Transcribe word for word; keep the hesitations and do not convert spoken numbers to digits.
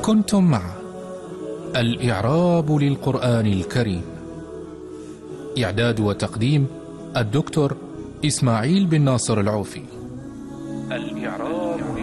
كنتم مع الإعراب للقرآن الكريم. إعداد وتقديم الدكتور إسماعيل بن ناصر العوفي. الإعراب